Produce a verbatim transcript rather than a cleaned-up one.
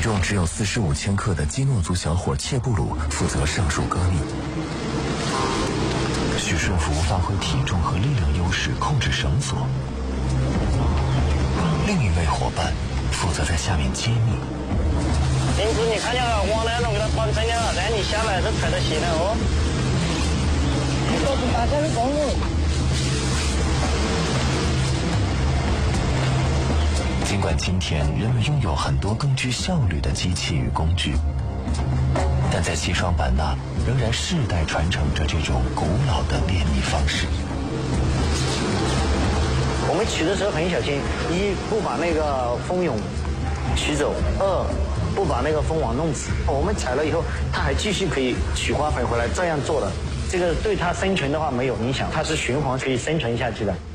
重只有四十五千克的基诺族小伙切布鲁负责上述割力，许顺福发挥体重和力量优势控制绳索，另一位伙伴负责在下面揭秘。 林子，你看见了，往那种给它绑成了，然后你下来，这踩到鞋了哦。这是大家的功能。 尽管今天人们拥有很多更具效率的机器与工具，但在西双版纳仍然世代传承着这种古老的练力方式。 我们取的时候很小心，一不把那个蜂蛹取走，二不把那个蜂网弄死。我们采了以后，它还继续可以取花培回来，这样做的，这个对它生存的话没有影响，它是循环可以生存下去的。